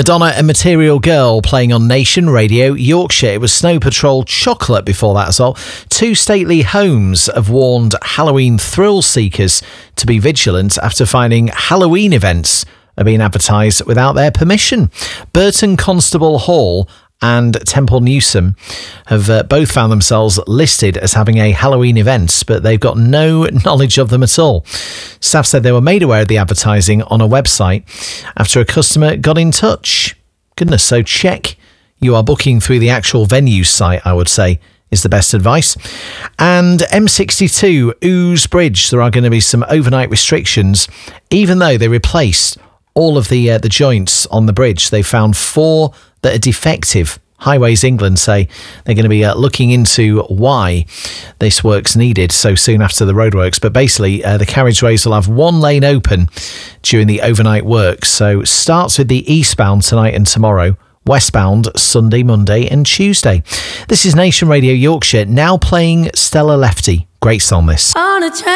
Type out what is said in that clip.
Madonna and Material Girl playing on Nation Radio Yorkshire. It was Snow Patrol Chocolate before that as well. Two stately homes have warned Halloween thrill seekers to be vigilant after finding Halloween events are being advertised without their permission. Burton Constable Hall and Temple Newsome have both found themselves listed as having a Halloween event, but they've got no knowledge of them at all. Staff said they were made aware of the advertising on a website after a customer got in touch. Goodness, so check you are booking through the actual venue site, I would say, is the best advice. And M62, Ouse Bridge, there are going to be some overnight restrictions, even though they replaced all of the joints on the bridge. They found 4 that are defective. Highways England say they're going to be looking into why this work's needed so soon after the roadworks. But basically, the carriageways will have 1 lane open during the overnight works. So starts with the eastbound tonight and tomorrow. Westbound Sunday, Monday and Tuesday. This is Nation Radio Yorkshire, now playing Stella Lefty. Great song this.